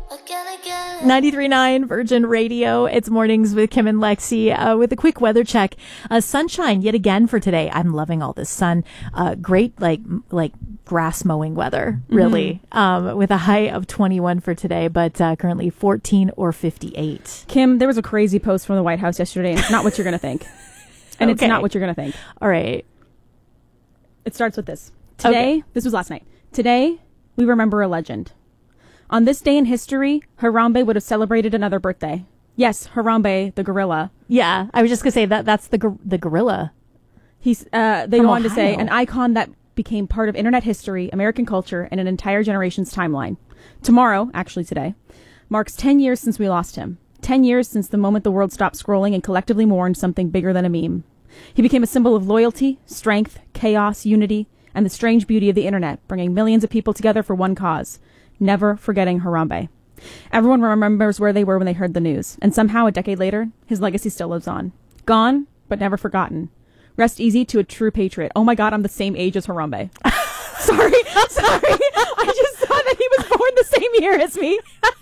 93.9 Virgin Radio. It's Mornings with Kim and Lexi with a quick weather check. Sunshine yet again for today. I'm loving all this sun. Great, like grass mowing weather, really, with a high of 21 for today, but currently 14 or 58. Kim, there was a crazy post from the White House yesterday, and it's not what you're going to think. And Okay. it's not what you're going to think. All right. It starts with this. Today, This was last night. Today, we remember a legend. On this day in history, Harambe would have celebrated another birthday. Yes, Harambe, the gorilla. Yeah, I was just going to say that's the gorilla. They From go on to say, Ohio. an icon that became part of internet history, American culture, and an entire generation's timeline. Tomorrow, actually today, marks 10 years since we lost him. 10 years since the moment the world stopped scrolling and collectively mourned something bigger than a meme. He became a symbol of loyalty, strength, chaos, unity, and the strange beauty of the internet, bringing millions of people together for one cause. Never forgetting Harambe. Everyone remembers where they were when they heard the news, and somehow a decade later, his legacy still lives on. Gone, but never forgotten. Rest easy to a true patriot. Oh my God, I'm the same age as Harambe. Sorry. I just saw that he was born the same year as me.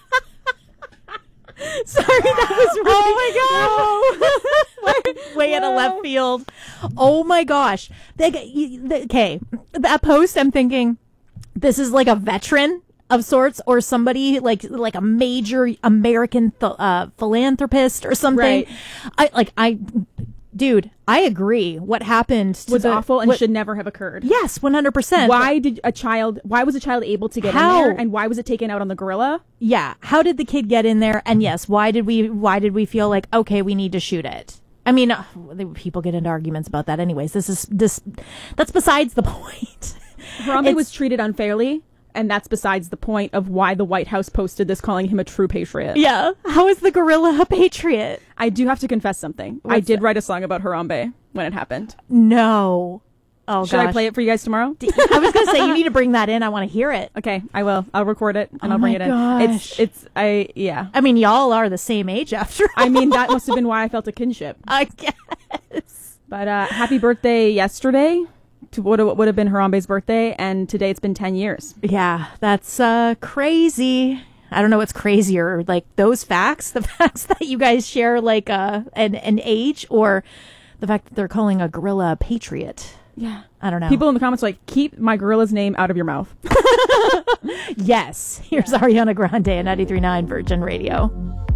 Sorry, that was really... Oh my God. Way out of left field. Oh my gosh. Okay. That post, I'm thinking, this is like a veteran of sorts or somebody like a major American philanthropist or something. Right. Dude, I agree. What happened was awful and should never have occurred. Yes, 100%. Why was a child able to get in there, and why was it taken out on the gorilla? Yeah. How did the kid get in there? And yes, why did we feel like, okay, we need to shoot it? I mean, people get into arguments about that anyways. That's besides the point. Harambe was treated unfairly, and that's besides the point of why the White House posted this, calling him a true patriot. Yeah. How is the gorilla a patriot? I do have to confess something. I did write a song about Harambe when it happened. No. Oh, Should I play it for you guys tomorrow? I was going to say, you need to bring that in. I want to hear it. Okay, I will. I'll record it and I'll bring it in. Gosh. Yeah. I mean, y'all are the same age after all. I mean, that must have been why I felt a kinship. I guess. But happy birthday yesterday to what would have been Harambe's birthday, and today it's been 10 years. Yeah, that's crazy. I don't know what's crazier, like those facts, the facts that you guys share, like an age, or the fact that they're calling a gorilla a patriot. Yeah. I don't know. People in the comments are like, keep my gorilla's name out of your mouth. Yes. Here's Ariana Grande at 93.9 Virgin Radio.